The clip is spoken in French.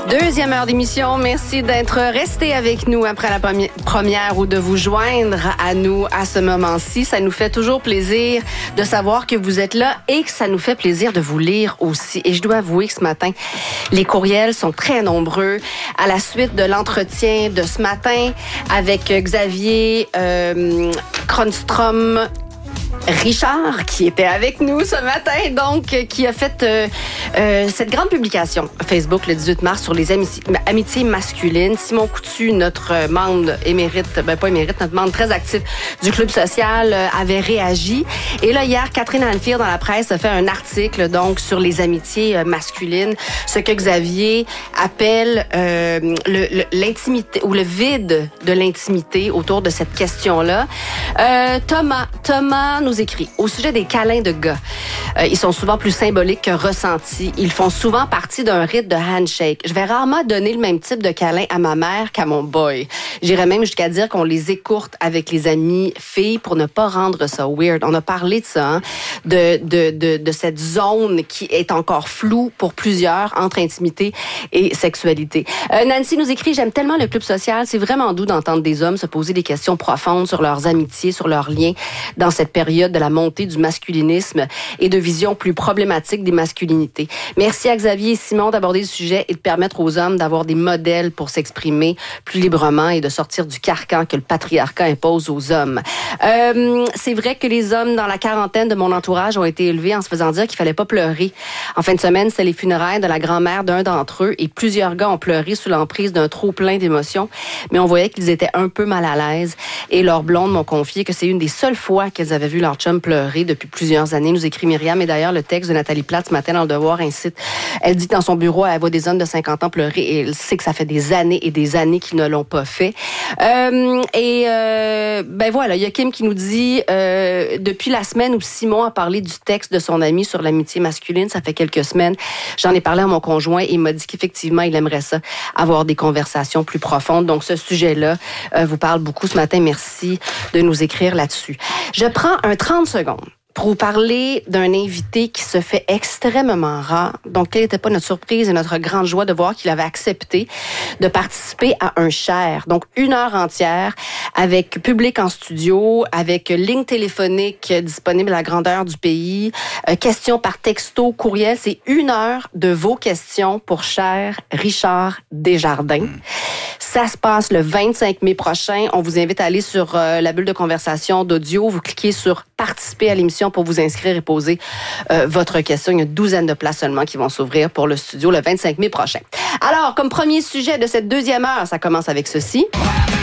Deuxième heure d'émission. Merci d'être resté avec nous après la première ou de vous joindre à nous à ce moment-ci. Ça nous fait toujours plaisir de savoir que vous êtes là et que ça nous fait plaisir de vous lire aussi. Et je dois avouer que ce matin, les courriels sont très nombreux. À la suite de l'entretien de ce matin avec Xavier Kronstrom, Richard, qui était avec nous ce matin, donc, qui a fait cette grande publication Facebook le 18 mars sur les amitiés masculines. Simon Coutu, notre membre notre membre très actif du Club social, avait réagi. Et là, hier, Catherine Anne-Fir, dans la presse, a fait un article, donc, sur les amitiés masculines, ce que Xavier appelle l'intimité, ou le vide de l'intimité autour de cette question-là. Thomas nous écrit au sujet des câlins de gars. Ils sont souvent plus symboliques que ressentis. Ils font souvent partie d'un rite de handshake. Je vais rarement donner le même type de câlin à ma mère qu'à mon boy. J'irais même jusqu'à dire qu'on les écourte avec les amis filles pour ne pas rendre ça weird. On a parlé de ça, hein? de cette zone qui est encore floue pour plusieurs entre intimité et sexualité. Nancy nous écrit: j'aime tellement le club social. C'est vraiment doux d'entendre des hommes se poser des questions profondes sur leurs amitiés, sur leurs liens dans cette période de la montée du masculinisme et de vision plus problématique des masculinités. Merci à Xavier et Simon d'aborder le sujet et de permettre aux hommes d'avoir des modèles pour s'exprimer plus librement et de sortir du carcan que le patriarcat impose aux hommes. C'est vrai que les hommes dans la quarantaine de mon entourage ont été élevés en se faisant dire qu'il fallait pas pleurer. En fin de semaine, c'était les funérailles de la grand-mère d'un d'entre eux et plusieurs gars ont pleuré sous l'emprise d'un trop plein d'émotions, mais on voyait qu'ils étaient un peu mal à l'aise et leurs blondes m'ont confié que c'est une des seules fois qu'elles avaient vu leur chum pleurer depuis plusieurs années, nous écrit Myriam. Et d'ailleurs, le texte de Nathalie Plate ce matin dans Le Devoir incite. Elle dit que dans son bureau, elle voit des hommes de 50 ans pleurer et elle sait que ça fait des années et des années qu'ils ne l'ont pas fait. Voilà, il y a Kim qui nous dit depuis la semaine où Simon a parlé du texte de son ami sur l'amitié masculine, ça fait quelques semaines, j'en ai parlé à mon conjoint et il m'a dit qu'effectivement, il aimerait ça, avoir des conversations plus profondes. Donc, ce sujet-là vous parle beaucoup ce matin. Merci de nous écrire là-dessus. Je prends un 30 secondes pour vous parler d'un invité qui se fait extrêmement rare. Donc, quelle n'était pas notre surprise et notre grande joie de voir qu'il avait accepté de participer à un share. Donc, 1 heure entière avec public en studio, avec ligne téléphonique disponible à la grandeur du pays, questions par texto, courriel. C'est 1 heure de vos questions pour cher Richard Desjardins. Ça se passe le 25 mai prochain. On vous invite à aller sur la bulle de conversation d'audio. Vous cliquez sur « Participer à l'émission » pour vous inscrire et poser votre question. Il y a une 12aine de places seulement qui vont s'ouvrir pour le studio le 25 mai prochain. Alors, comme premier sujet de cette deuxième heure, ça commence avec ceci.